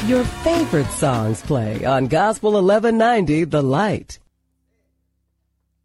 Your favorite songs play on Gospel 1190 The Light.